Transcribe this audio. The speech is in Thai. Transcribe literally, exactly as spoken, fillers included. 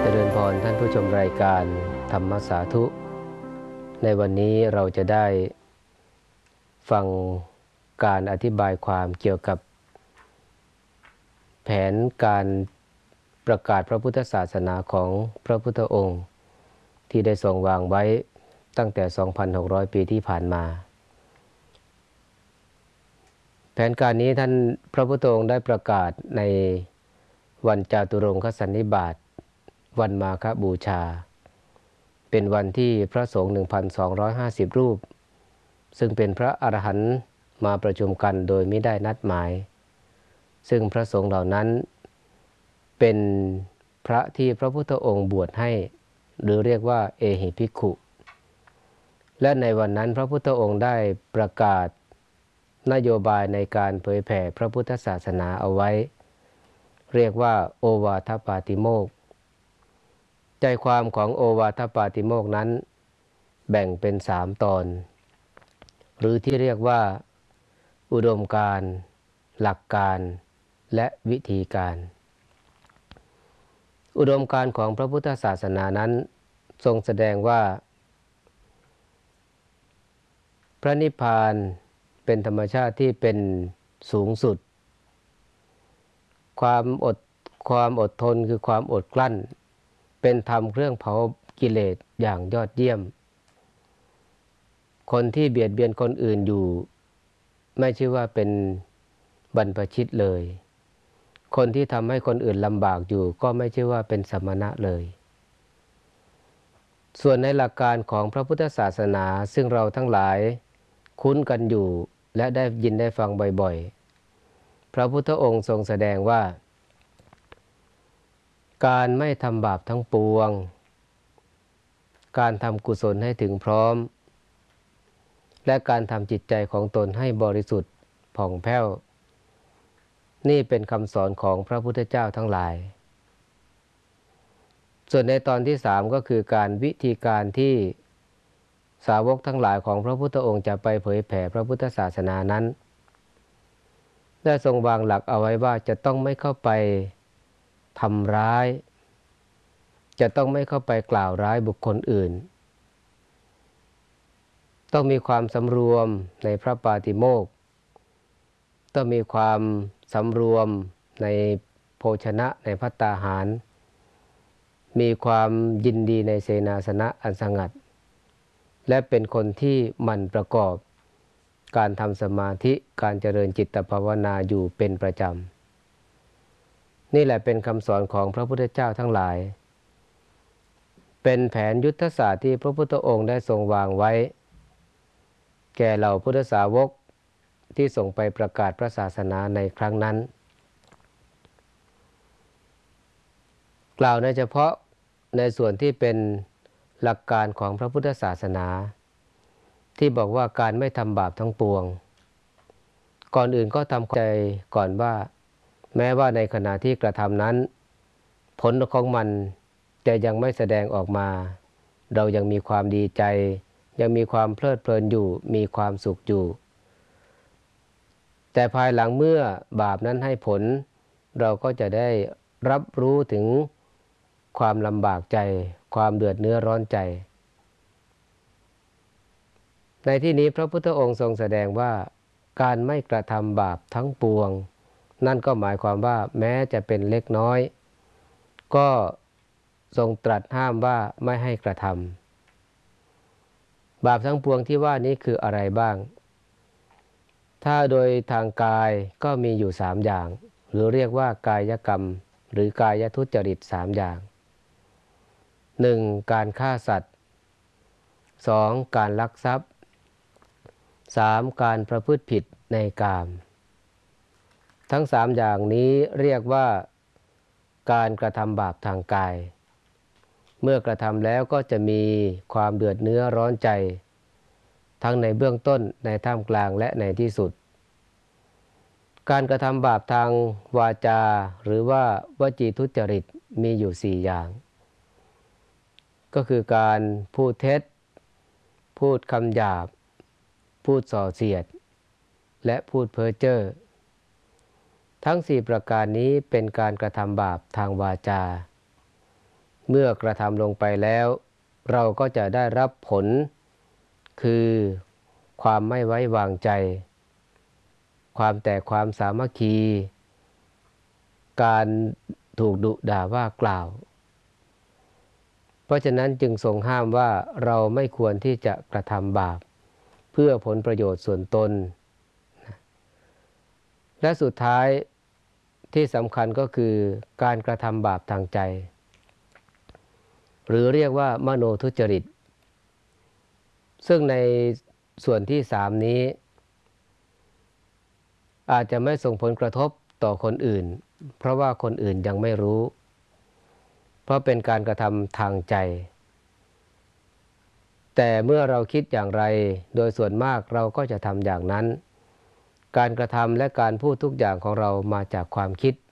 จริญพรท่านผู้ชมรายการธรรมสาธุในวันนี้เราจะได้ฟังการอธิบายความเกี่ยวกับแผนการประกาศพระพุทธศาสนาของพระพุทธองค์ที่ได้ทรงวางไว้ตั้งแต่ สองพันหกร้อย ปีที่ผ่านมาแผนการนี้ท่านพระพุทธองค์ได้ประกาศในวันจาตุรงคสันนิบาตวันมาฆบูชาเป็นวันที่พระสงฆ์ หนึ่งพันสองร้อยห้าสิบ รูปซึ่งเป็นพระอรหันต์มาประชุมกันโดยไม่ได้นัดหมายซึ่งพระสงฆ์เหล่านั้นเป็นพระที่พระพุทธองค์บวชให้หรือเรียกว่าเอหิภิกขุและในวันนั้นพระพุทธองค์ได้ประกาศนโยบายในการเผยแผ่พระพุทธศาสนาเอาไว้เรียกว่าโอวาทปาติโมกข์ใจความของโอวาทปาติโมกข์นั้นแบ่งเป็นสามตอนหรือที่เรียกว่าอุดมการณ์หลักการและวิธีการอุดมการณ์ของพระพุทธศาสนานั้นทรงแสดงว่าพระนิพพานเป็นธรรมชาติที่เป็นสูงสุดความอดความอดทนคือความอดกลั้นเป็นธรรมเครื่องเผากิเลสอย่างยอดเยี่ยมคนที่เบียดเบียนคนอื่นอยู่ไม่ชื่อว่าเป็นบรรพชิตเลยคนที่ทำให้คนอื่นลำบากอยู่ก็ไม่ชื่อว่าเป็นสมณะเลยส่วนในหลักการของพระพุทธศาสนาซึ่งเราทั้งหลายคุ้นกันอยู่และได้ยินได้ฟังบ่อยๆพระพุทธองค์ทรงแสดงว่าการไม่ทำบาปทั้งปวงการทำกุศลให้ถึงพร้อมและการทำจิตใจของตนให้บริสุทธิ์ผ่องแผ้วนี่เป็นคำสอนของพระพุทธเจ้าทั้งหลายส่วนในตอนที่สามก็คือการวิธีการที่สาวกทั้งหลายของพระพุทธองค์จะไปเผยแผ่พระพุทธศาสนานั้นได้ทรงวางหลักเอาไว้ว่าจะต้องไม่เข้าไปทำร้ายจะต้องไม่เข้าไปกล่าวร้ายบุคคลอื่นต้องมีความสำรวมในพระปาติโมกข์ต้องมีความสำรวมในโภชนะในภัตตาหารมีความยินดีในเสนาสนะอันสงัดและเป็นคนที่หมั่นประกอบการทำสมาธิการเจริญจิตภาวนาอยู่เป็นประจำนี่แหละเป็นคำสอนของพระพุทธเจ้าทั้งหลายเป็นแผนยุทธศาสตร์ที่พระพุทธองค์ได้ทรงวางไว้แก่เหล่าพุทธสาวกที่ส่งไปประกาศพระศาสนาในครั้งนั้นกล่าวในเฉพาะในส่วนที่เป็นหลักการของพระพุทธศาสนาที่บอกว่าการไม่ทำบาปทั้งปวงก่อนอื่นก็ทำใจก่อนว่าแม้ว่าในขณะที่กระทำนั้นผลของมันจะยังไม่แสดงออกมาเรายังมีความดีใจยังมีความเพลิดเพลินอยู่มีความสุขอยู่แต่ภายหลังเมื่อบาปนั้นให้ผลเราก็จะได้รับรู้ถึงความลำบากใจความเดือดเนื้อร้อนใจในที่นี้พระพุทธองค์ทรงแสดงว่าการไม่กระทำบาปทั้งปวงนั่นก็หมายความว่าแม้จะเป็นเล็กน้อยก็ทรงตรัสห้ามว่าไม่ให้กระทำบาปทั้งปวงที่ว่านี้คืออะไรบ้างถ้าโดยทางกายก็มีอยู่สามอย่างหรือเรียกว่ากายกรรมหรือกายทุจริตสามอย่างหนึ่งการฆ่าสัตว์สองการลักทรัพย์สามการประพฤติผิดในกามทั้งสามอย่างนี้เรียกว่าการกระทำบาปทางกายเมื่อกระทำแล้วก็จะมีความเดือดเนื้อร้อนใจทั้งในเบื้องต้นในท่ามกลางและในที่สุดการกระทำบาปทางวาจาหรือว่าวจีทุจริตมีอยู่สี่อย่างก็คือการพูดเท็จพูดคำหยาบพูดส่อเสียดและพูดเพ้อเจ้อทั้งสี่ประการนี้เป็นการกระทำบาปทางวาจาเมื่อกระทำลงไปแล้วเราก็จะได้รับผลคือความไม่ไว้วางใจความแตกความสามัคคีการถูกดุด่าว่ากล่าวเพราะฉะนั้นจึงทรงห้ามว่าเราไม่ควรที่จะกระทำบาปเพื่อผลประโยชน์ส่วนตนและสุดท้ายที่สำคัญก็คือการกระทำบาปทางใจหรือเรียกว่ามโนทุจริตซึ่งในส่วนที่สามนี้อาจจะไม่ส่งผลกระทบต่อคนอื่นเพราะว่าคนอื่นยังไม่รู้เพราะเป็นการกระทำทางใจแต่เมื่อเราคิดอย่างไรโดยส่วนมากเราก็จะทำอย่างนั้นการกระทำและการพูดทุกอย่างของเรามาจากความคิด